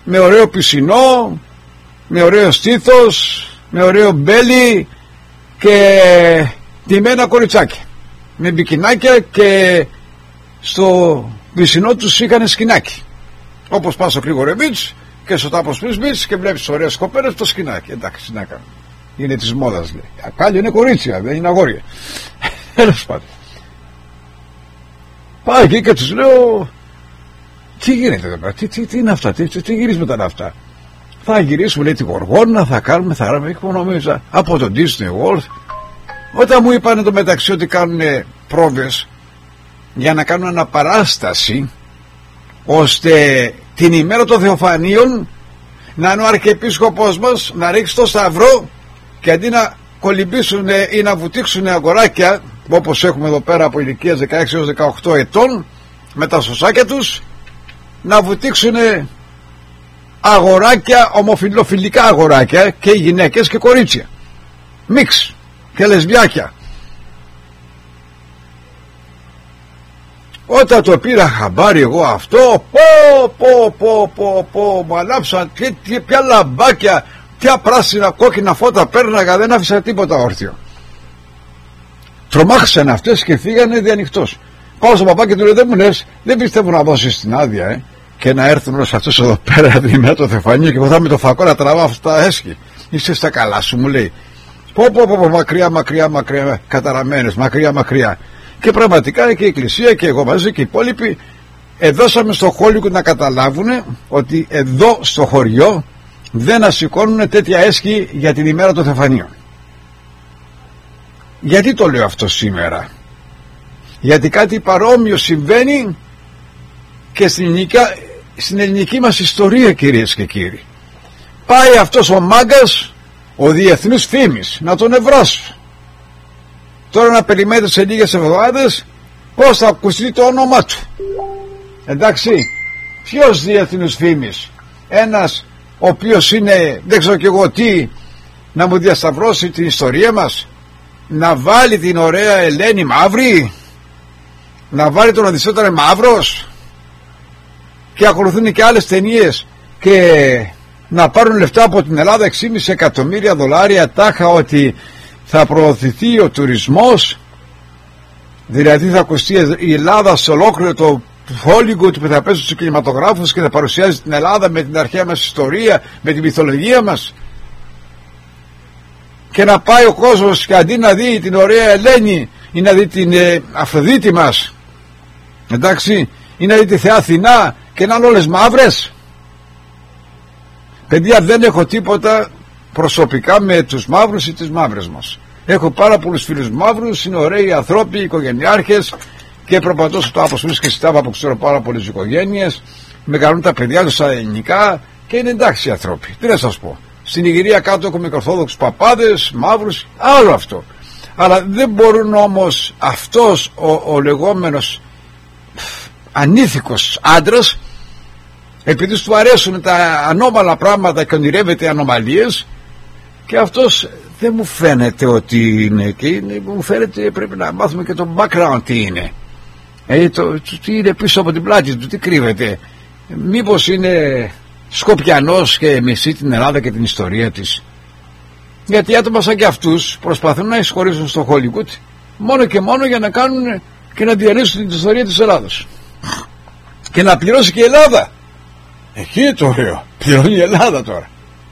με ωραίο πισινό, με ωραίο στήθος, με ωραίο μπέλι και τιμένα κοριτσάκια με μπικινάκια, και στο πισινό τους είχαν σκηνάκι, όπως πας στο Γρήγορο Beach και στο Τάπος Beach και βλέπεις ωραίες κοπέλες το σκηνάκι. Εντάξει, να κάνω, είναι της μόδας, λέει. Πάλι είναι κορίτσια, δεν είναι αγόρια. Τέλος πάντων, πάω εκεί και τους λέω, τι γίνεται εδώ πέρα, τι είναι αυτά, τι γυρίσματα είναι αυτά? Θα γυρίσουμε, λέει, τη Γοργόνα, θα κάνουμε, θα ράμε, νόμιζα από το Disney World. Όταν μου είπαν το μεταξύ ότι κάνουν πρόβες για να κάνουν αναπαράσταση, ώστε την ημέρα των Θεοφανίων να είναι ο Αρχιεπίσκοπος μας να ρίξει το σταυρό, και αντί να κολυμπήσουν ή να βουτήξουν αγοράκια όπως έχουμε εδώ πέρα από ηλικίας 16 έως 18 ετών με τα σωσάκια τους, να βουτήξουν αγοράκια, ομοφιλοφιλικά αγοράκια, και γυναίκες και κορίτσια, μίξ και λεσβιάκια. Όταν το πήρα χαμπάρι εγώ αυτό, μου ανάψαν ποια λαμπάκια, ποια πράσινα κόκκινα φώτα πέρναγα, δεν άφησα τίποτα όρθιο. Τρομάξαν αυτές και φύγανε διανυχτός. Πάω στον παπά και του λέω, δεν μου λες, δεν πιστεύω να δώσεις την άδεια και να έρθουν όλους αυτούς εδώ πέρα την ημέρα το Θεφανείο και εγώ θα με το φακό να τραβάω αυτά έσχη? Είσαι στα καλά σου, μου λέει. Μακριά, καταραμένες, μακριά. Και πραγματικά και η Εκκλησία και εγώ μαζί και οι υπόλοιποι δώσαμε στο Χόλιγουντ να καταλάβουν ότι εδώ στο χωριό δεν ασηκώνουν τέτοια έσχη για την ημέρα των Θεφανίων. Γιατί το λέω αυτό σήμερα? Γιατί κάτι παρόμοιο συμβαίνει και στην ελληνική μας ιστορία, κυρίες και κύριοι. Πάει αυτός ο μάγκας, ο διεθνούς φήμης, να τον ευράσω. Τώρα να περιμένετε σε λίγες εβδομάδες πώς θα ακουστεί το όνομά του. Εντάξει, ποιος διεθνούς φήμης? Ένας ο οποίος είναι, δεν ξέρω κι εγώ τι, να μου διασταυρώσει την ιστορία μας, να βάλει την ωραία Ελένη μαύρη, να βάλει τον Οδυσσέα τον μαύρος, και ακολουθούν και άλλες ταινίες, και να πάρουν λεφτά από την Ελλάδα, 6,5 εκατομμύρια δολάρια τάχα, ότι θα προωθηθεί ο τουρισμός, δηλαδή θα ακουστεί η Ελλάδα σε ολόκληρο το Hollywood που θα παίζει στους κινηματογράφους και θα παρουσιάζει την Ελλάδα με την αρχαία μας ιστορία, με τη μυθολογία μας, και να πάει ο κόσμος και αντί να δει την ωραία Ελένη ή να δει την Αφροδίτη μας, εντάξει, ή να δει τη Θεά Αθηνά, και να είναι όλες μαύρες. Παιδιά, δεν έχω τίποτα προσωπικά με τους μαύρους ή τις μαύρες μας. Έχω πάρα πολλούς φίλους μαύρους, είναι ωραίοι ανθρώποι, οικογενειάρχες, και προπαντώ στο Απόστολος και Στάβα που ξέρω πάρα πολλές οικογένειες, μεγαλώνουν τα παιδιά τους στα ελληνικά και είναι εντάξει οι άνθρωποι. Τι να σας πω. Στην Ιγυρία κάτω έχουμε και ορθόδοξους παπάδες, μαύρους, άλλο αυτό. Αλλά δεν μπορούν όμως αυτός ο λεγόμενος ανήθικος άντρας, επειδή του αρέσουν τα ανώμαλα πράγματα και ονειρεύεται ανομαλίες, και αυτός δεν μου φαίνεται ότι είναι, και μου φαίνεται πρέπει να μάθουμε και το background τι είναι, τι είναι πίσω από την πλάτη του, τι κρύβεται. Μήπως είναι Σκοπιανός και μισεί την Ελλάδα και την ιστορία της? Γιατί άτομα σαν και αυτούς προσπαθούν να εισχωρήσουν στο Hollywood μόνο και μόνο για να κάνουν και να διαλύσουν την ιστορία της Ελλάδος, και να πληρώσει και η Ελλάδα. Εκεί είναι το ωραίο, πληρώνει η Ελλάδα τώρα.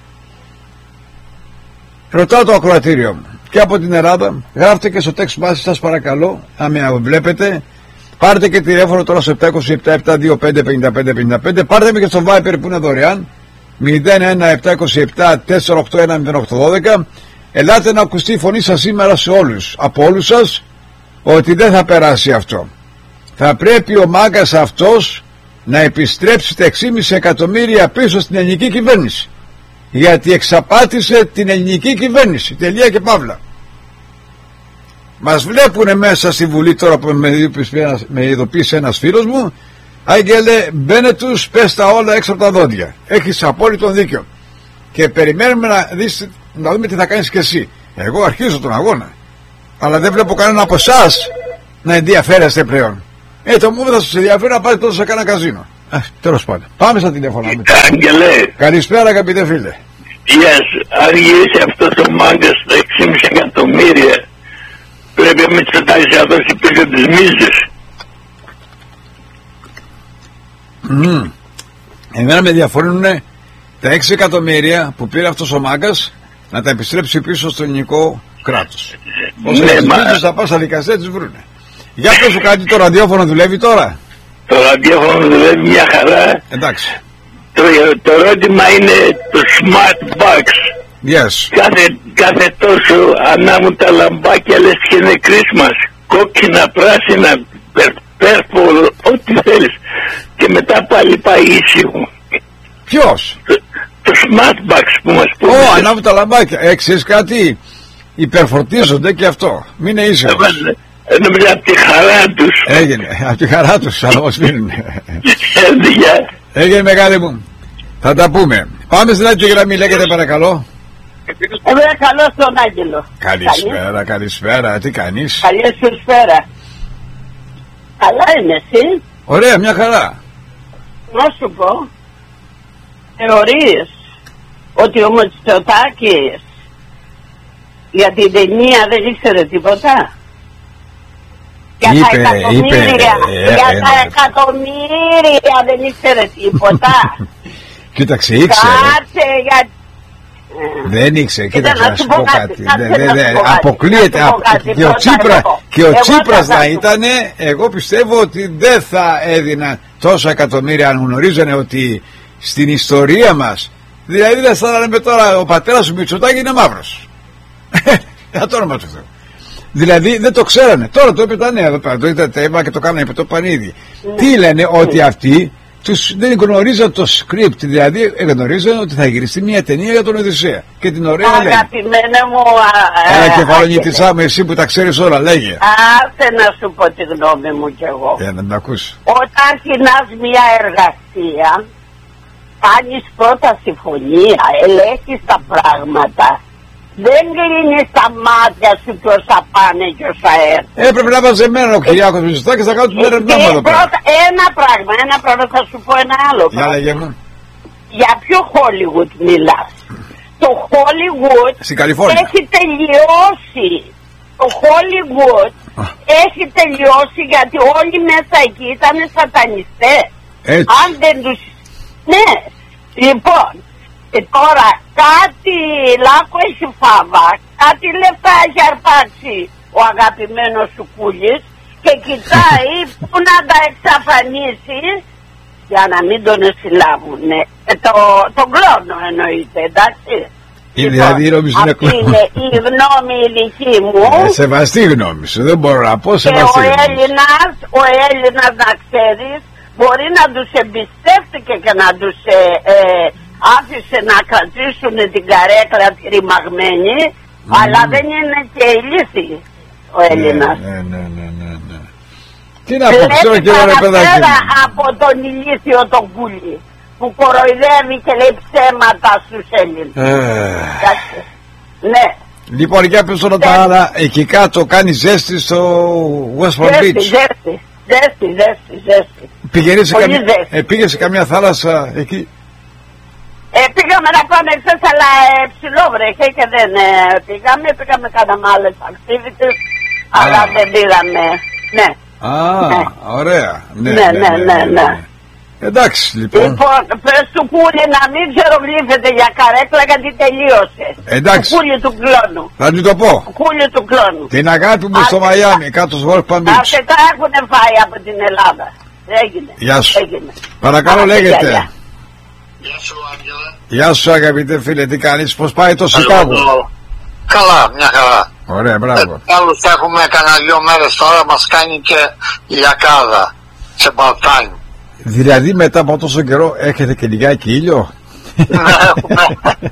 Ρωτάω το ακροατήριο μου και από την Ελλάδα, γράφτε και στο text message σας παρακαλώ, αν με βλέπετε, πάρτε και τηλέφωνο τώρα στο 727-725-5555, πάρτε με και στο Viber που είναι δωρεάν, 01-727-481-0812. Ελάτε να ακουστεί η φωνή σας σήμερα σε όλους, από όλους σας, ότι δεν θα περάσει αυτό. Θα πρέπει ο μάγκας αυτός να επιστρέψει τα 6,5 εκατομμύρια πίσω στην ελληνική κυβέρνηση, γιατί εξαπάτησε την ελληνική κυβέρνηση, τελεία και παύλα. Μας βλέπουνε μέσα στη Βουλή τώρα που με ειδοποίησε ένας φίλος μου, Άγγελε, μπαίνε τους, πες τα όλα έξω από τα δόντια, έχεις απόλυτο δίκιο, και περιμένουμε να δούμε τι θα κάνεις και εσύ. Εγώ αρχίζω τον αγώνα, αλλά δεν βλέπω κανένα από εσάς να ενδιαφέρεστε πλέον. Το μου θα σας ενδιαφέρει να πάτε τόσο σε κάνα καζίνο. Τέλος πάντων. Πάμε στα τηλέφωνα. Άγγελε. Καλησπέρα αγαπητέ φίλε. Yes, αν γυρίσει αυτός ο μάγκας στα 6,5 εκατομμύρια, πρέπει ο Μητσοτάκης να δώσει πίσω τις μίζες. Εμένα με διαφορούν τα 6 εκατομμύρια που πήρε αυτός ο μάγκας να τα επιστρέψει πίσω στο ελληνικό κράτος. Όσο τις μίζες θα πάω στα δικαστήρια τις βρούνε. Για πες σου κάτι, το ραδιόφωνο δουλεύει τώρα? Το ραδιόφωνο δουλεύει μια χαρά. Εντάξει. Το ερώτημα είναι το smart box. Yes. Κάθε τόσο ανάβουν τα λαμπάκια, λες και είναι Christmas. Κόκκινα, πράσινα, purple, ό,τι θέλεις. Και μετά πάλι πάει ίσιο. Ποιος? Το smart box που μας πούμε. Ανάβουν τα λαμπάκια. Ξέρεις κάτι, υπερφορτίζονται και αυτό. Μην είναι ήσυχος. Νομίζω από τη χαρά τους. Έγινε, από τη χαρά τους, αλλά μας μείνουν. Έγινε μεγάλη μου. Θα τα πούμε. Πάμε στην άλλη γραμμή, λέγεται παρακαλώ. Καλώς τον Άγγελο. Καλησπέρα, καλησπέρα. Τι κάνεις? Καλή σου σφαίρα. Καλά είναι εσύ? Ωραία, μια χαρά. Να σου πω, θεωρείς ότι ο Μητσοτάκης για την ταινία δεν ήξερε τίποτα? Για τα εκατομμύρια δεν ήξερε τίποτα. Κοίταξε, ήξερε. Δεν ήξερε, κοίταξε να σου πω κάτι. Αποκλείεται. Και ο Τσίπρας να ήτανε, εγώ πιστεύω ότι δεν θα έδινα τόσα εκατομμύρια αν γνωρίζανε ότι στην ιστορία μας, δηλαδή δεν θα λέμε τώρα ο πατέρας του Μητσοτάκη είναι μαύρος. Για το όνομα του Θεού. Δηλαδή δεν το ξέρανε. Τώρα το είπε τα νέα εδώ πέρα. Το είδα θέμα και το κάνανε επί το πανίδι. Τι λένε? Ότι αυτοί δεν γνωρίζαν το script. Δηλαδή γνωρίζαν ότι θα γυριστεί μια ταινία για τον Οδυσσέα. Και την ωραία λέγε. Αγαπημένα μου. Έλα κεφαλονίτησά μου, εσύ που τα ξέρεις όλα, λέγε. Άσε να σου πω τη γνώμη μου κι εγώ. Να την ακούσει. Όταν αρχινάς μια εργασία, κάνεις πρώτα συμφωνία, ελέγχεις τα πράγματα. Δεν κλείνεις τα μάτια σου και όσα πάνε και όσα έρθουν. Έπρεπε να μαζεμένο ο Κυριάκος Μητσοτάκης θα κάνω του μερευνάμα εδώ πέρα. Ένα πράγμα θα σου πω ένα άλλο πράγμα. Για λέγε μου. Για ποιο Hollywood μιλάς? Το Hollywood έχει τελειώσει. Το Hollywood έχει τελειώσει γιατί όλοι μέσα εκεί ήταν σατανιστές. Αν δεν τους... Ναι, λοιπόν... τώρα κάτι λάκκο έχει φάβα, κάτι λεφτά έχει αρπάξει ο αγαπημένος σου Κούλης και κοιτάει που να τα εξαφανίσει για να μην τον συλλάβουνε. Τον κλόνο εννοείται, εντάξει. Δηλαδή αυτή είναι η γνώμη η δική μου. Σεβαστή γνώμη σου, δεν μπορώ να πω σεβαστή γνώμη. Ο Έλληνας να ξέρεις μπορεί να τους εμπιστεύτηκε και να τους... άφησε να κρατήσουν την καρέκλα ρημαγμένη, αλλά δεν είναι και ηλίθιοι ο Έλληνας. Ναι. Τι να πω, ξέρω και εγώ ρε παιδάκι μου. Από τον ηλίθιο τον Κούλη που κοροϊδεύει και λέει ψέματα στους Έλληνες. Ναι. Λοιπόν, για πες όλα τα άλλα, εκεί κάτω κάνει ζέστη στο West Palm Beach. Ζέστη. Πήγες σε καμιά θάλασσα εκεί? Πήγαμε να πάμε εχθές, αλλά ψηλό βρέχε και δεν πήγαμε κάναμε άλλες activities, αλλά δεν πήγαμε. Ναι. Ωραία. Ναι. Εντάξει λοιπόν. Λοιπόν, πες του Κούλη να μην ξερογλύφεται για καρέκλα γιατί τελείωσε. Εντάξει. Του Κούλη του κλόνου. Θα του το πω. Κούλη του κλόνου. Την αγάπη μου στο Μαϊάμι, κάτω στο West Palm Beach. Αρκετά έχουν φάει από την Ελλάδα. Έγινε. Γεια σου. Παρακαλώ λέγεται. Γεια σου Άγγελα. Γεια σου αγαπητέ φίλε, τι κάνεις, πως πάει το Σικάγο? Καλά, μια χαρά. Ωραία, μπράβο. Άλλους έχουμε κανένα 2 μέρες τώρα, μας κάνει και ηλιακάδα σε part-time. Δηλαδή μετά από τόσο καιρό έχετε και λιγάκι ήλιο? Ναι, έχουμε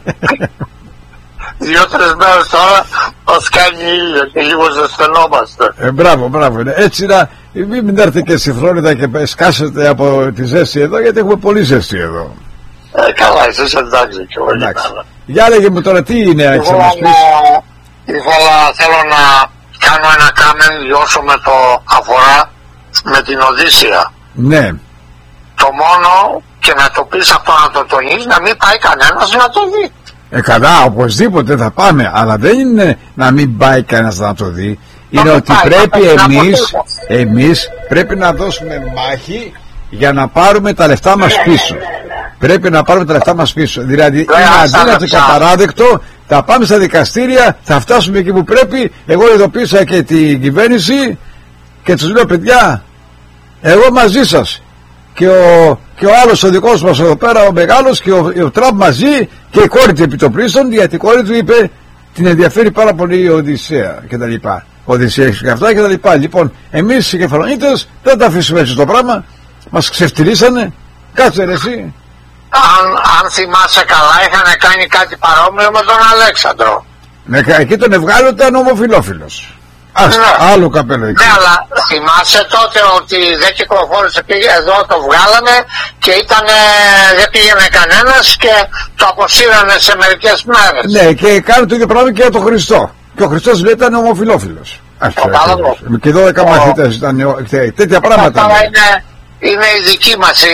2-3 μέρες τώρα μας κάνει ήλιο και λίγο ζεσθενόμαστε. Μπράβο, έτσι να μην έρθετε και συθρόνητα και σκάσετε από τη ζέστη εδώ, γιατί έχουμε πολύ ζέστη εδώ. Καλά, εσείς εντάξει και όλοι καλά. Για λέγε μου τώρα, τι είναι να ξανασπείς? Θέλω να κάνω ένα κάμεν, διώσω με το αφορά με την Οδύσσεια. Ναι. Το μόνο, και να το πεις αυτό, να το τονίσεις, να μην πάει κανένας να το δει. Καλά, οπωσδήποτε θα πάμε, αλλά δεν είναι να μην πάει κανένας να το δει. Είναι ότι πρέπει εμείς πρέπει να δώσουμε μάχη για να πάρουμε τα λεφτά μας πίσω. Πρέπει να πάρουμε τα λεφτά μας πίσω. Δηλαδή είναι αδύνατο και απαράδεκτο. Θα πάμε στα δικαστήρια, θα φτάσουμε εκεί που πρέπει. Εγώ ειδοποίησα και την κυβέρνηση και τους λέω, παιδιά, εγώ μαζί σας και ο άλλος ο δικός μας εδώ πέρα, ο μεγάλος, και ο Τραμπ μαζί, και η κόρη του επιτοπλίστων, γιατί η κόρη του είπε την ενδιαφέρει πάρα πολύ η Οδυσσέα και τα λοιπά. Οδυσσέα και αυτά και τα λοιπά. Λοιπόν, εμείς οι Κεφαλονίτες δεν τα αφήσουμε έτσι το πράγμα. Μας ξεφτυλίσανε. Κάτσε ρε εσύ. Αν θυμάσαι καλά, είχαν κάνει κάτι παρόμοιο με τον Αλέξανδρο. Εκεί τον Ευγάλιο ήταν ομοφυλόφιλος. Άλλο καπέλο εκεί. Ναι, αλλά θυμάσαι τότε ότι δεν κυκλοφόρησε, πήγε εδώ, το βγάλανε και δεν πήγαινε κανένας και το αποσύρανε σε μερικές μέρες. Ναι, και κάνει το ίδιο πράγμα και για τον Χριστό. Και ο Χριστός λέει ήταν ομοφυλόφιλος. Και 12 μαθητές ήταν τέτοια πράγματα. Αυτά είναι η δική μας,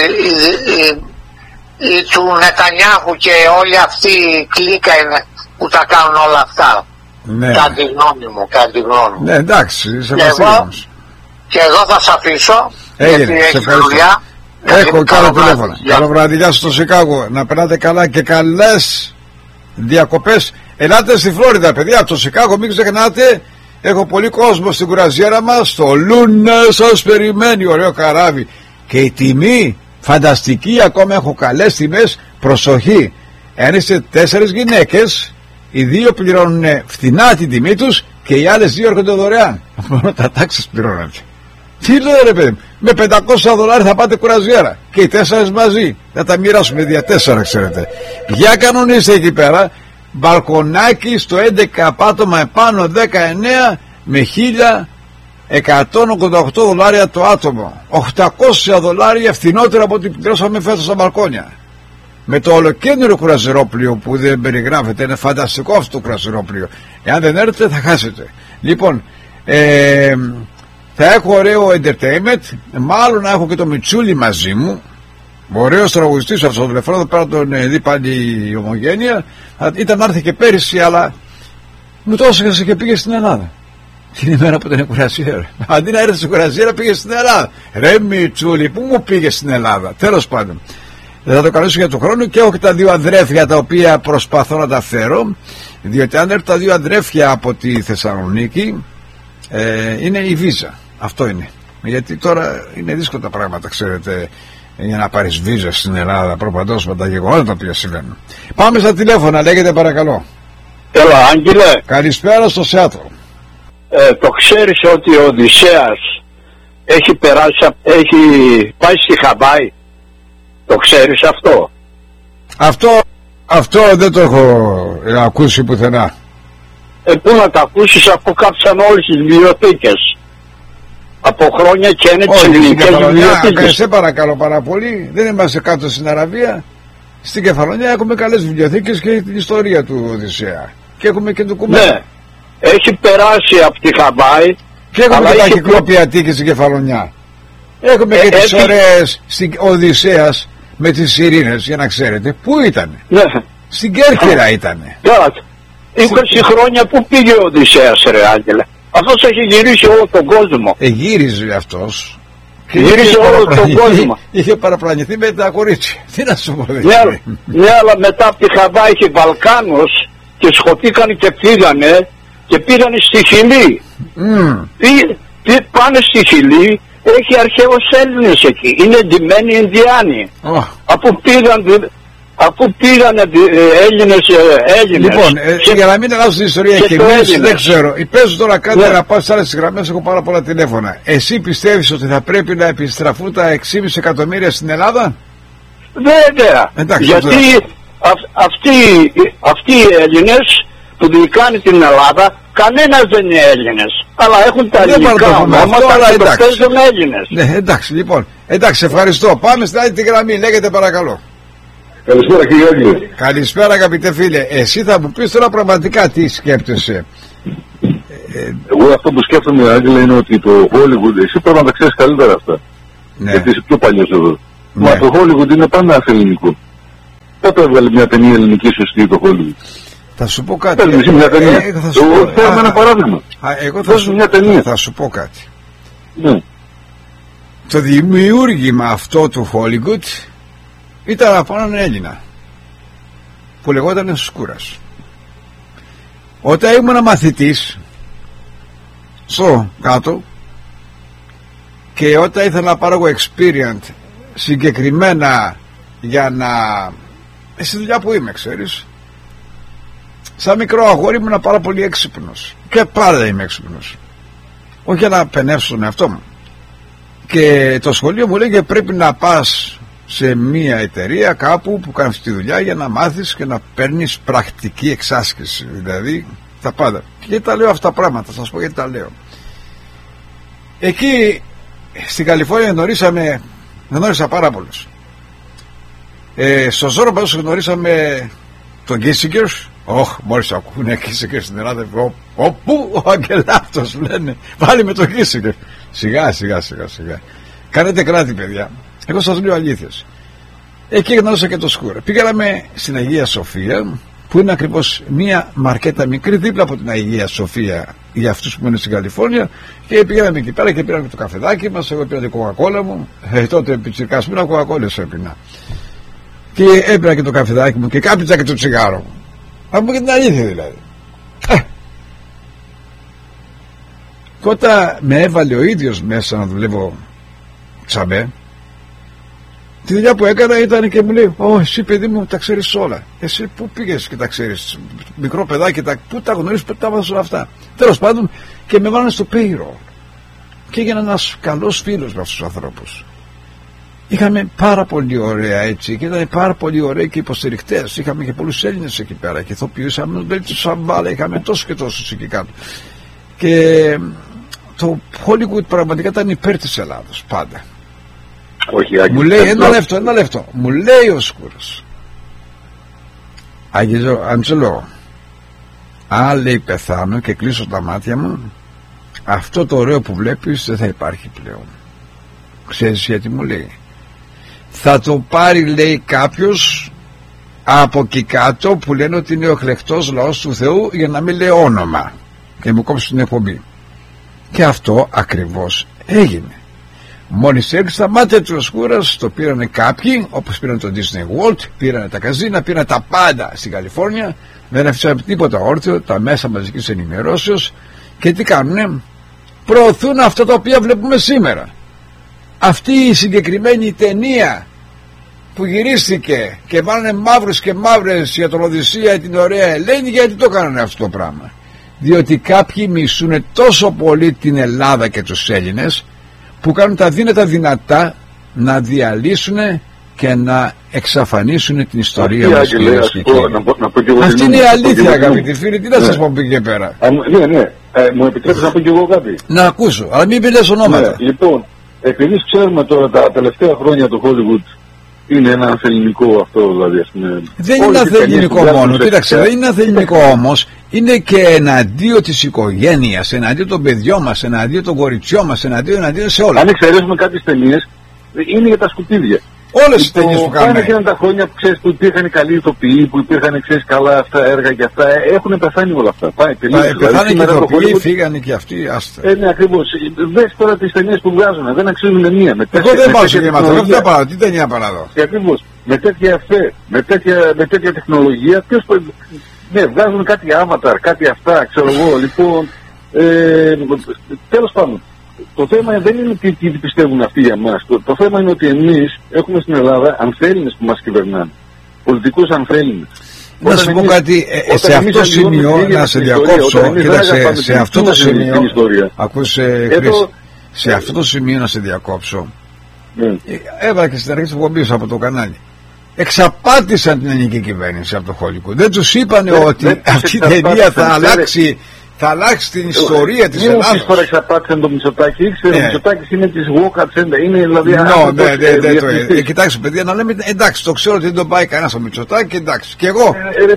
η του Νετανιάχου και όλη αυτή η κλίκα είναι που τα κάνουν όλα αυτά. Ναι. Κατά τη γνώμη μου. Ναι, εντάξει, σε και εδώ θα σε αφήσω. Έγινε, σε ευχαριστώ. Έχω καλό τηλέφωνο. Καλό βράδυ, γεια σας στο Σικάγο. Να περνάτε καλά και καλές διακοπές. Ελάτε στη Φλόριδα, παιδιά, από το Σικάγο, μην ξεχνάτε. Έχω πολύ κόσμο στην κουραζιέρα μας. Το Λούνα σας περιμένει, ωραίο καράβι. Και η τιμή φανταστική, ακόμα έχω καλές τιμές. Προσοχή, αν είστε 4 γυναίκες, οι 2 πληρώνουν φθηνά την τιμή τους και οι άλλες 2 έρχονται δωρεάν. Μόνο τα τάξεις πληρώνατε. Τι λέω ρε παιδί, με $500 θα πάτε κουραζιέρα και οι 4 μαζί. Θα τα μοιράσουμε δια 4, ξέρετε. Για κανονίστε εκεί πέρα. Μπαλκονάκι στο 11 πάτωμα επάνω 19 με $1.188 το άτομο. $800 φθηνότερα από ό,τι πληρώσαμε φέτος στα μπαλκόνια. Με το ολοκέντρο κουραζιερόπλοιο που δεν περιγράφεται. Είναι φανταστικό αυτό το κουραζιερόπλοιο. Εάν δεν έρθετε θα χάσετε. Λοιπόν, θα έχω ωραίο entertainment. Μάλλον να έχω και το Μιτσούλι μαζί μου. Ωραίος τραγουδιστής αυτός, το τηλεφωνό εδώ πέρα τον δει πάλι η Ομογένεια. Ήταν να έρθει και πέρυσι, αλλά μου το έσυγασε και πήγε στην Ελλάδα. Την ημέρα που ήταν κουραζιέρα. Αντί να έρθει στην κουραζιέρα πήγε στην Ελλάδα. Ρε Μιτσούλι, πού μου πήγε στην Ελλάδα. Τέλος πάντων. Θα το καλέσω για τον χρόνο και έχω και τα 2 αδρέφια τα οποία προσπαθώ να τα φέρω. Διότι αν έρθουν τα 2 αδρέφια από τη Θεσσαλονίκη, είναι η βίζα. Αυτό είναι. Γιατί τώρα είναι δύσκολα τα πράγματα, ξέρετε, για να πάρεις βίζα στην Ελλάδα προπαντός με τα γεγονότα τα οποία συμβαίνουν. Πάμε στα τηλέφωνα, λέγεται παρακαλώ. Έλα, Άγγελε. Καλησπέρα στο Σιάτλ. Το ξέρεις ότι ο Οδυσσέας έχει πάει στη Χαβάη? Το ξέρεις αυτό? Αυτό δεν το έχω ακούσει πουθενά. Πού να το ακούσεις, αφού κάψαν όλες τις βιβλιοθήκες από χρόνια και είναι τις ελληνικές βιβλιοθήκες. Σε παρακαλώ πάρα πολύ, δεν είμαστε κάτω στην Αραβία. Στην Κεφαλονιά έχουμε καλές βιβλιοθήκες και την ιστορία του Οδυσσέα. Και έχουμε και ντοκουμέντα. Ναι, έχει περάσει από τη Χαβάη. Και έχουμε και τα κυκλόπια τύχη στην Κεφαλονιά. Έχουμε και τις ωραίες Οδυσσέας με τις Ειρήνες, για να ξέρετε. Πού ήτανε? Ναι. Στην Κέρκυρα ήτανε. 20 χρόνια που πήγε ο Οδυσσέας, ρε Άγγελε. Αυτός έχει γυρίσει όλο τον κόσμο. Γύριζε αυτός. Γύρισε όλο τον κόσμο. Είχε παραπλανηθεί με τα κορίτσια. Τι να σου πω, ναι, αλλά μετά από τη Χαβάη είχε Βαλκάνους και σκοτήκαν και πήγανε στη Χιλή. Πάνε στη Χιλή, έχει αρχαίους Έλληνες εκεί. Είναι ντυμένοι Ινδιάνοι. Αφού πήγανε Έλληνες. Λοιπόν, για να μην αλλάζω την ιστορία και εμείς δεν ξέρω. Παίζουν τώρα κάτι να πάω στις άλλες γραμμές, έχω πάρα πολλά τηλέφωνα. Εσύ πιστεύεις ότι θα πρέπει να επιστραφούν τα 6,5 εκατομμύρια στην Ελλάδα? Βέβαια. Εντάξει, γιατί αυτοί οι Έλληνες που δικάνε την Ελλάδα, κανένας δεν είναι Έλληνες. Αλλά έχουν τα ελληνικά ονόματα και το παίζουν Έλληνες. Ναι, εντάξει, λοιπόν. Εντάξει, ευχαριστώ. Πάμε στην άλλη τη γραμμή, λέγεται παρακαλώ. Καλησπέρα κύριε Άγγελε. Καλησπέρα αγαπητέ φίλε. Εσύ θα μου πεις τώρα πραγματικά τι σκέπτεσαι. Εγώ αυτό που σκέφτομαι, Άγγελε, είναι ότι το Hollywood, εσύ πρέπει να τα ξέρεις καλύτερα αυτά. Ναι. Γιατί είσαι πιο παλιός εδώ. Μα το Hollywood είναι πάντα ελληνικό. Πότε έβγαλε μια ταινία ελληνική σωστή το Hollywood? Θα σου πω κάτι. Παίρνεις μια ταινία. Θέλω ένα παράδειγμα. Εγώ θα σου πω κάτι. Ναι. Το δημιούργημα αυτό του Hollywood ήταν από έναν Έλληνα που λεγόταν Σκούρας. Όταν ήμουν μαθητής στο κάτω και όταν ήθελα να πάρω experience συγκεκριμένα για να... στη δουλειά που είμαι, ξέρεις, σαν μικρό αγόρι ήμουν πάρα πολύ έξυπνος και πάντα είμαι έξυπνος, όχι για να πενεύσω τον εαυτό μου, και το σχολείο μου λέγε πρέπει να πας σε μια εταιρεία κάπου που κάνεις τη δουλειά για να μάθεις και να παίρνεις πρακτική εξάσκηση, δηλαδή τα πάντα. Και τα λέω αυτά τα πράγματα, θα σας πω γιατί τα λέω. Εκεί στην Καλιφόρνια γνώρισα πάρα πολλούς. Στο Ζόρο πάντως γνωρίσαμε τον Κίσιγκερ. Μόλις ακούνε Κίσιγκερ στην Ελλάδα, όπου ο Αγγελάτος λένε, πάλι με τον Κίσιγκερ. Σιγά. Κάνετε κράτη, παιδιά. Εγώ σας λέω αλήθειες. Εκεί γνώρισα και το Σκούρα. Πήγαμε στην Αγία Σοφία, που είναι ακριβώς μια μαρκέτα μικρή δίπλα από την Αγία Σοφία για αυτούς που μένουν στην Καλιφόρνια, και πήγαμε εκεί πέρα και πήραμε το καφεδάκι μας. Εγώ πήρα την κοκακόλα μου, τότε πιτσιρκάς πήρα κοκακόλες έπινα, και έπινα και το καφεδάκι μου και κάπιτσα και το τσιγάρο μου. Θα πω και την αλήθεια δηλαδή. Και όταν με έβαλε ο ίδιος μέσα να δουλεύω τσαμπέ, τη δουλειά που έκανα ήταν και μου λέει, εσύ παιδί μου τα ξέρεις όλα. Εσύ πού πήγες και τα ξέρεις? Μικρό παιδάκι, πού τα γνωρίζεις, πού τα βάζεις όλα αυτά? Τέλος πάντων, και με βάλανε στο payroll και έγινα ένας καλός φίλος με αυτούς τους ανθρώπους. Είχαμε πάρα πολύ ωραία έτσι, και ήταν πάρα πολύ ωραίοι και υποστηρικτές. Είχαμε και πολλούς Έλληνες εκεί πέρα και ηθοποιούς, είχαμε τον Μπέλη του Σαμπάλα, είχαμε τόσο και τόσο εκεί κάτω. Και το Hollywood πραγματικά ήταν υπέρ της Ελλάδος πάντα. Όχι, μου λέει ένα λεπτό, μου λέει ο Σκούρας, Αντζελό, αν λέει πεθάνω και κλείσω τα μάτια μου, αυτό το ωραίο που βλέπεις δεν θα υπάρχει πλέον. Ξέρεις γιατί μου λέει? Θα το πάρει, λέει, κάποιος από εκεί κάτω που λένε ότι είναι ο εκλεκτός λαός του Θεού, για να μην λέει όνομα, και μου κόψει την εκπομπή. Και αυτό ακριβώς έγινε. Μόλις έριξε τα μάτια του ο Σκούρας, το πήρανε κάποιοι, όπως πήραν το Disney World, πήρανε τα καζίνα, πήρανε τα πάντα στην Καλιφόρνια, δεν αφήσανε τίποτα όρθιο, τα μέσα μαζικής ενημερώσεως, και τι κάνουνε? Προωθούν αυτά τα οποία βλέπουμε σήμερα. Αυτή η συγκεκριμένη ταινία που γυρίστηκε και βάλανε μαύρους και μαύρες για τον Οδυσσέα, την ωραία Ελένη, γιατί το κάνανε αυτό το πράγμα? Διότι κάποιοι μισούνε τόσο πολύ την Ελλάδα και τους Έλληνες, που κάνουν τα δύνατα δυνατά να διαλύσουν και να εξαφανίσουν την ιστορία μας. Αυτή είναι η αλήθεια, αγαπητοί φίλοι. Τι να σας πω εκεί πέρα? Ναι, μου επιτρέπεις να πω και εγώ κάτι? Να ακούσω, αλλά μην πεις ονόματα. Λοιπόν, επειδή ξέρουμε τώρα τα τελευταία χρόνια το Hollywood είναι ένα αθεληνικό αυτό, δηλαδή, ας πούμε. Δεν είναι αθεληνικό μόνο, κοίταξε, δεν είναι αθεληνικό όμως, είναι και εναντίον της οικογένειας, εναντίον των παιδιών μας, εναντίον των κοριτσιών μας, εναντίον σε όλα. Αν εξαιρέσουμε κάποιες ταινίες, είναι για τα σκουπίδια. Όλες οι ταινίες που κάνουμε. Πάνε τα χρόνια που ξέρεις που υπήρχαν καλοί ηθοποιοί, που υπήρχαν, ξέρεις, καλά αυτά έργα και αυτά, έχουν πεθάνει όλα αυτά. Πεθάνε και ηθοποιοί, φύγανε και αυτοί, άστα. Ναι, ακριβώς. Δες τώρα τις ταινίες που βγάζουν, δεν αξίζουν μία. Εγώ δεν πάω σε κινηματογράφο, δεν τι ταινία παράδω. Και ακριβώς. Με τέτοια εφέ, με τέτοια τεχνολογία, ναι, βγάζουν κάτι avatar, κάτι αυτά, ξέρω εγώ. Λοιπόν, τέλος πάντων. Το θέμα δεν είναι τι πιστεύουν αυτοί για μας. Το θέμα είναι ότι εμείς έχουμε στην Ελλάδα ανθέληνες που μας κυβερνάνε. Πολιτικούς ανθέληνες. Να σου πω κάτι, σε αυτό το σημείο να σε διακόψω. Κοίταξε, σε αυτό το σημείο, ακούσε Χρήση, σε αυτό το σημείο να σε διακόψω. Έβαλα και στην αρχή της εκπομπής από το κανάλι. Εξαπάτησαν την ελληνική κυβέρνηση από το Hollywood. Δεν τους είπανε ότι αυτή η ταινία θα αλλάξει θα αλλάξει την ιστορία της Ελλάδας. Όσες φορές εξαπάτησαν το Μητσοτάκη, ήξερε ο Μητσοτάκης είναι της Walk Agenda, είναι δηλαδή... Κοιτάξτε παιδιά, να λέμε, εντάξει, το ξέρω ότι δεν τον πάει κανένας ο Μητσοτάκη, εντάξει, και εγώ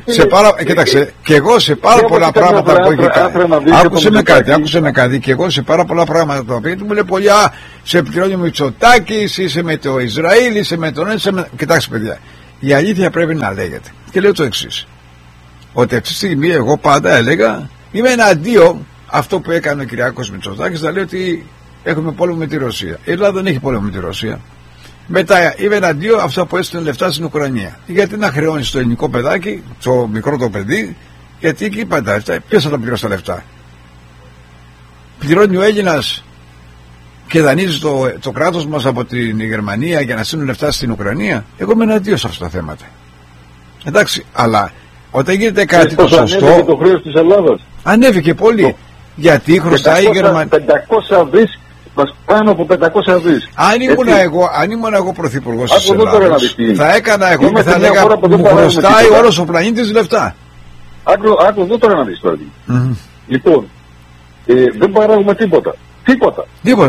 σε πάρα πολλά πράγματα που έχει κάνει. Άκουσε με κάτι, και εγώ σε πάρα πολλά πράγματα τα οποία μου λέει πολύ, σε επικοινωνεί ο Μητσοτάκης, είσαι με το Ισραήλ, είσαι με τον έτσι. Κοιτάξτε παιδιά, η αλήθεια πρέπει να λέγεται. Και λέω το εξής, ότι αυτή τη στιγμή εγώ πάντα έλεγα, είμαι εναντίον αυτό που έκανε ο Κυριάκος Μητσοτάκης, να λέει ότι έχουμε πόλεμο με τη Ρωσία. Η Ελλάδα δεν έχει πόλεμο με τη Ρωσία. Μετά είμαι εναντίον αυτό που έστειλε λεφτά στην Ουκρανία. Γιατί να χρεώνει το ελληνικό παιδάκι, το μικρό το παιδί, γιατί εκεί πάντα λεφτά. Ποιος θα τα πληρώσει τα λεφτά? Πληρώνει ο Έλληνας και δανείζει το κράτος μας από την Γερμανία για να στείλουν λεφτά στην Ουκρανία. Εγώ είμαι εναντίον σε αυτά τα θέματα. Εντάξει, αλλά όταν γίνεται κάτι το σωστό. Ανέβηκε το χρέος της Ελλάδας. Ανέβηκε πολύ. Γιατί χρωστάει η Γερμανία. 500 δις, πάνω από 500 δις. Αν ήμουν εγώ πρωθυπουργός της Ελλάδας, θα έκανα εγώ και θα λέγα μου χρωστάει όλος ο πλανήτης λεφτά. Άκου εδώ τώρα να δεις τώρα. Λοιπόν, δεν παράγουμε τίποτα. Τίποτα.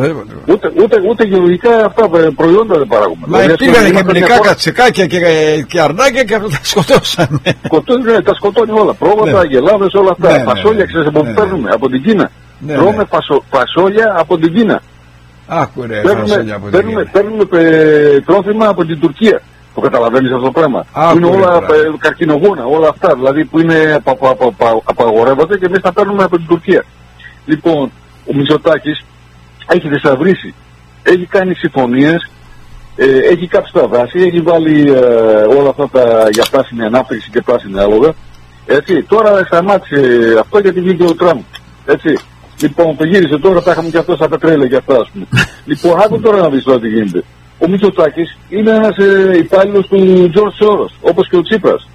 Ούτε γεωργικά αυτά προϊόντα δεν παράγουμε. Μα υπήρχαν και μερικά κατσικάκια και αρνάκια και αυτά τα σκοτώσανε. Τα σκοτώνει όλα. Πρόβατα, αγελάδες, όλα αυτά. Φασόλια, ξέρεις από που παίρνουμε? Από την Κίνα. Τρώμε φασόλια από την Κίνα. Άκουρε, φασόλια από την Κίνα. Παίρνουμε τρόφιμα από την Τουρκία. Το καταλαβαίνεις αυτό το πράγμα? Είναι όλα καρκινογόνα, όλα αυτά. Δηλαδή που είναι απαγορεύονται και εμείς τα παίρνουμε από την Τουρκία. Λοιπόν, ο Μητσοτάκης έχει δεσαυρίσει, έχει κάνει συμφωνίες, έχει κάψει τα δάση, έχει βάλει όλα αυτά για πράσινη ανάπτυξη και πράσινη άλογα. Έτσι, τώρα σταμάτησε αυτό γιατί βγήκε ο Τραμπ. Έτσι. Λοιπόν, το γύρισε τώρα, τα είχαμε και αυτό στα πετρέλαια και αυτά, ας πούμε. Λοιπόν, άκου τώρα να δεις τώρα τι γίνεται. Ο Μητσοτάκης είναι ένας υπάλληλος του George Soros, όπως και ο Τσίπρας.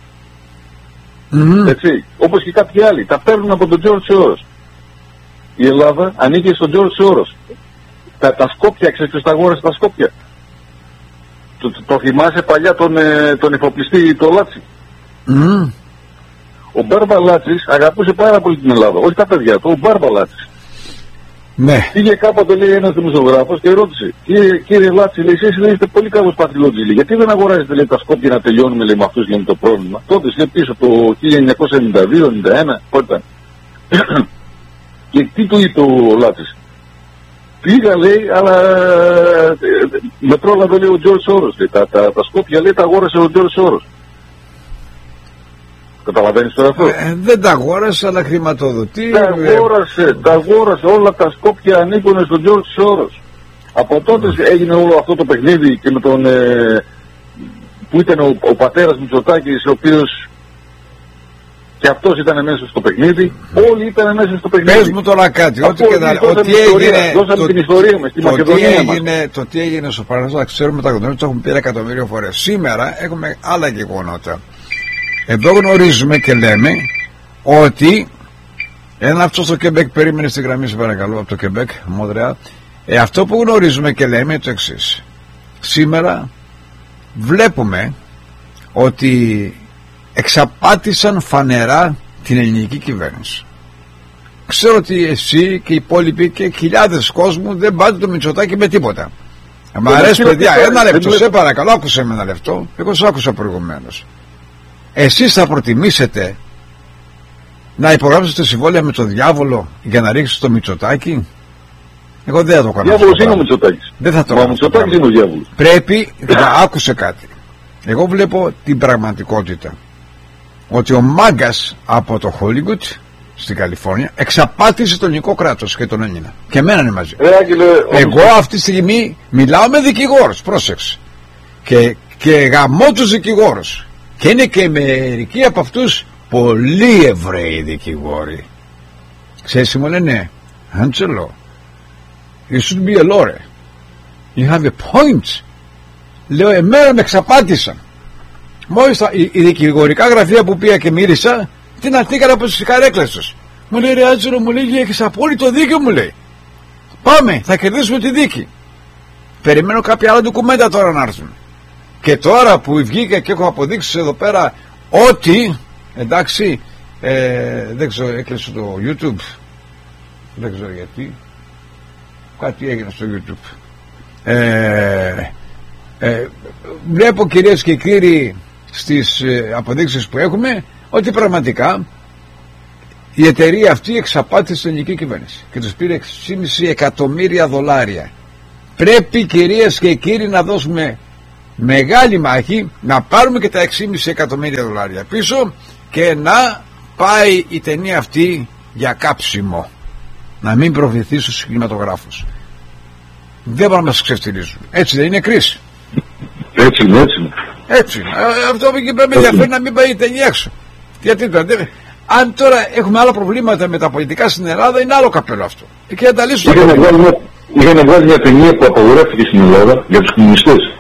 Έτσι, όπως και κάποιοι άλλοι. Τα παίρνουν από τον George Soros. Η Ελλάδα ανήκει στον George Soros. Τα Σκόπια, ξέρεις ποιος τα αγόρασε τα Σκόπια? Το θυμάσαι παλιά τον εφοπλιστή το Λάτσι? Ο Μπάρμπα Λάτσης αγαπούσε πάρα πολύ την Ελλάδα. Όχι τα παιδιά του, ο Μπάρμπα Λάτσης. Ναι. Πήγε κάποτε, λέει, ένας δημοσιογράφος και ρώτησε, κύριε Λάτση, λέει, εσείς είστε πολύ καλός πατριώτης, λέει, γιατί δεν αγοράζετε, λέει, τα Σκόπια να τελειώνουμε, λέει, με αυτούς, λέει, το πρόβλημα? Τότε, λέει, πίσω το 1992-91, πότε ήταν. Και τι του είπε ο Λάτσης? Πήγα, λέει, αλλά με πρόλαβε, λέει, ο George Soros. Τα Σκόπια, λέει, τα αγόρασε ο George Soros. Καταλαβαίνεις τώρα αυτό? Δεν τα αγόρασε, αλλά χρηματοδοτεί. Τα αγόρασε. Όλα τα Σκόπια ανήκουν στον George Soros. Από τότε έγινε όλο αυτό το παιχνίδι και με τον που ήταν ο πατέρας Μητσοτάκης, ο οποίος και αυτός ήταν μέσα στο παιχνίδι. Όλοι ήταν μέσα στο παιχνίδι. Πες μου τώρα κάτι. Ό,τι έγινε. Δώσαμε την ιστορία μας στη Μακεδονία μας. Το τι έγινε στο παρελθόν, ξέρουμε τα γνωρίζουμε, το έχουμε πει 1 εκατομμύριο φορές. Σήμερα έχουμε άλλα γεγονότα. Εδώ γνωρίζουμε και λέμε ότι ένα αυτό στο Κεμπέκ, περίμενε στη γραμμή, σε παρακαλώ, από το Κεμπέκ, Μοντρεάλ. Αυτό που γνωρίζουμε και λέμε είναι το εξής. Σήμερα βλέπουμε ότι εξαπάτησαν φανερά την ελληνική κυβέρνηση. Ξέρω ότι εσύ και οι υπόλοιποι και χιλιάδες κόσμου δεν πάτε το Μητσοτάκη με τίποτα. Μ' αρέσει, παιδιά, ένα λεπτό, σε παρακαλώ, άκουσε με ένα λεπτό. Εγώ σε άκουσα προηγουμένως. Εσείς θα προτιμήσετε να υπογράψετε συμβόλαια με τον διάβολο για να ρίξετε το Μητσοτάκη? Εγώ δεν θα το κάνω. Διάβολος είναι ο Μητσοτάκης. Δεν θα το κάνω. Ο Μητσοτάκης είναι ο διάβολος. Πρέπει να άκουσε κάτι. Εγώ βλέπω την πραγματικότητα. Ότι ο μάγκας από το Hollywood στην Καλιφόρνια εξαπάτησε το ελληνικό κράτος και τον Έλληνα. Και εμένα είναι μαζί. Εγώ αυτή τη στιγμή μιλάω με δικηγόρους. Πρόσεξε. Και γαμώ τους δικηγόρους. Και είναι και μερικοί από αυτούς πολύ Εβραίοι δικηγόροι. Ξέρεις τι μου λένε? Άντζελο, you should be a lawyer. You have a point. Λέω, εμένα με εξαπάτησαν. Μόλις η δικηγορικά γραφεία που πήγα και μύρισα, την αρτήκανα από τις καρέκλες τους. Μου λέει, ρε Άντζελο, μου λέει, έχεις απόλυτο δίκιο, μου λέει. Πάμε, θα κερδίσουμε τη δίκη. Περιμένω κάποια άλλα ντοκουμέντα τώρα να έρθουν. Και τώρα που βγήκα και έχω αποδείξει εδώ πέρα ότι, εντάξει, δεν ξέρω, έκλεισε το YouTube, Δεν ξέρω γιατί. Κάτι έγινε στο YouTube. Βλέπω, κυρίες και κύριοι, στις αποδείξεις που έχουμε, ότι πραγματικά η εταιρεία αυτή εξαπάτησε την ελληνική κυβέρνηση και τους πήρε 6,5 εκατομμύρια δολάρια. Πρέπει, κυρίες και κύριοι, να δώσουμε μεγάλη μάχη να πάρουμε και τα 6,5 εκατομμύρια δολάρια πίσω και να πάει η ταινία αυτή για κάψιμο, να μην προβληθεί στους κινηματογράφους. Δεν μπορούν να μας ξεφτυλίσουν. Έτσι δεν είναι, κρίση? Έτσι είναι, έτσι είναι. Έτσι. Αυτό και πρέπει να ενδιαφέρει να μην πάει η ταινία έξω. Γιατί τώρα, αν τώρα έχουμε άλλα προβλήματα με τα πολιτικά στην Ελλάδα, είναι άλλο καπέλο αυτό. Και να τα λύσουν. Είχαν βγάλει μια ταινία που απαγορεύτηκε στην Ελλάδα για τους κομμουνιστές.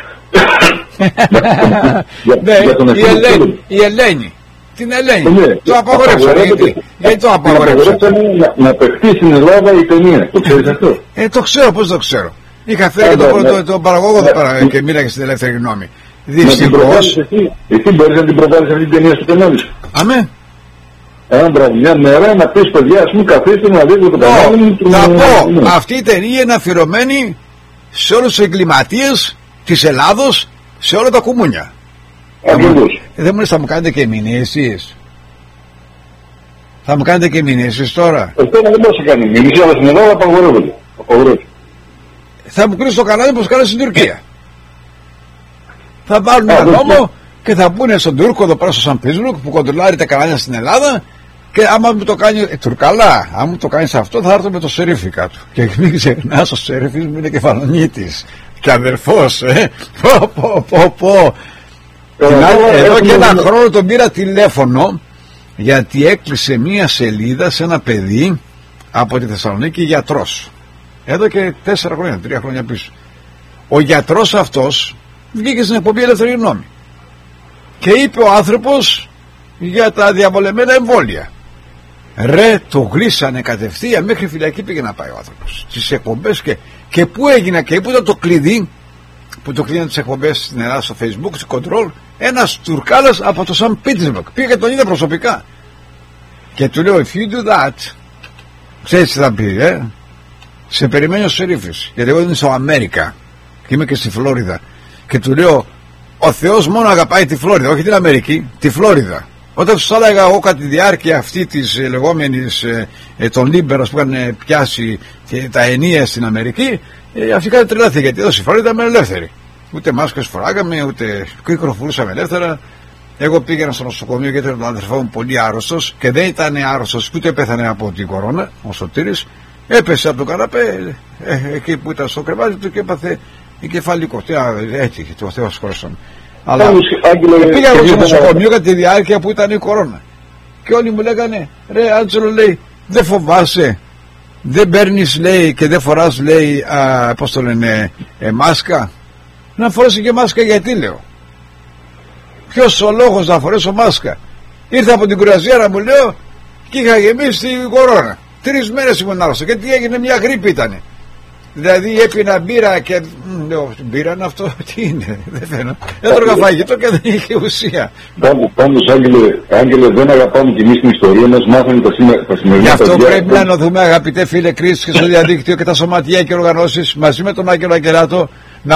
Η Ελένη. Την Ελένη. Το απαγορεύσανε. Γιατί το απαγορεύσανε? Να παιχτεί στην Ελλάδα η ταινία. Το ξέρεις αυτό? Το ξέρω, πώς το ξέρω. Είχα φέρει τον παραγωγό εδώ πέρα και μίλαγε στην ελεύθερη γνώμη. Δυστυχώς. Εσύ μπορείς να την προβάλλεις αυτή την ταινία στο κανάλι σου? Αμέ. Μια μέρα να πεις, παιδιά, ας μην καθίστε να δείτε το κανάλι. Θα πω, αυτή η ταινία είναι αφιερωμένη σε όλους τους εγκληματίες της Ελλάδος, σε όλα τα κουμούνια. Δεν μου λες, θα μου κάνετε και μηνύσεις? Θα μου κάνετε και μηνύσεις τώρα? Αυτό δεν μπορεί να κάνει μηνύσεις, αλλά στην Ελλάδα απαγορεύεται. Θα μου κρίσει το κανάλι όπως κάνει στην Τουρκία. Θα βάλουν ένα νόμο και θα πούνε στον Τούρκο εδώ πέρα στο Σαν Πίσμπρουκ που κοντρολάρει τα κανάλια στην Ελλάδα, και άμα μου το κάνει Τουρκαλά, άμα μου το κάνεις αυτό, θα έρθω με το σερίφι κάτω. Και μην ξεχνάς, ο σερίφις μου είναι κεφαλονίτης και αδερφός. Πω. Εδώ και ένα χρόνο τον πήρα τηλέφωνο, γιατί έκλεισε μία σελίδα σε ένα παιδί από τη Θεσσαλονίκη, γιατρός. Εδώ και 4 χρόνια, 3 χρόνια πίσω. Ο γιατρός αυτός βγήκε στην εκπομπή Ελεύθερη Γνώμη και είπε ο άνθρωπος για τα διαβολεμένα εμβόλια. Ρε, το γλύσανε κατευθείαν, μέχρι φυλακή πήγε να πάει ο άνθρωπος. Τις εκπομπές και πού έγινα και πού ήταν το κλειδί που το κλείναν τις εκπομπές στην Ελλάδα στο Facebook, στο Control, ένας Τουρκάλας από το Σαν Πίτερσμπουργκ. Πήγε και τον είδε προσωπικά και του λέω, if you do that, ξέρεις τι θα πει, σε περιμένει ο Σερίφης, γιατί εγώ είμαι στο Αμέρικα και είμαι και στη Φλόριδα, και του λέω, ο Θεός μόνο αγαπάει τη Φλόριδα, όχι την Αμερική, τη Φλόριδα. Όταν τους έλεγα εγώ κατά τη διάρκεια αυτή της λεγόμενης των Λίμπερας που είχαν πιάσει τα ενία στην Αμερική, αυτοί κάτι τρελάθηκαν, γιατί εδώ στη Φλόριδα είμαι ελεύθερη. Ούτε μάσκες φοράγαμε, ούτε κυκλοφορούσαμε ελεύθερα. Εγώ πήγαινα στο νοσοκομείο γιατί ήταν ο αδερφό μου πολύ άρρωστος και δεν ήταν άρρωστος, ούτε πέθανε από την κορώνα, ο Σωτήρης. Έπεσε από το καναπέ, εκεί που ήταν στο κρεβάτι του και έπαθε εγκεφαλικό. Έτσι, το Θεός χωρίσον. Αλλά πήγα στο νοσοκομείο κατά τη διάρκεια που ήταν η κορώνα. Και όλοι μου λέγανε, ρε Άντζελο, λέει, δεν φοβάσαι, δεν παίρνεις, λέει, και δεν φοράς, λέει, πώς το λένε, μάσκα? Να φορέσω και μάσκα, γιατί, λέω? Ποιος ο λόγος να φορέσω μάσκα? Ήρθα από την κουραζιέρα, μου λέω, και είχα γεμίσει την κορώνα. 3 μέρες ήμουν άρρωστο. Και τι έγινε, μια γρίπη ήτανε. Δηλαδή έπινα μπύρα και λέω, μπύρα είναι αυτό? Τι είναι? Δεν φαίνω. Έτρωγα φαγητό και δεν είχε ουσία. Πάντως, Άγγελε, δεν αγαπάμε κι εμείς την ιστορία μας, μάθαμε τα σημερινά. Γι' αυτό πρέπει να ενωθούμε, αγαπητέ φίλε Κρίστη, και στο διαδίκτυο και τα σωματεία και οργανώσεις μαζί με τον Άγγελο Αγγελάτο,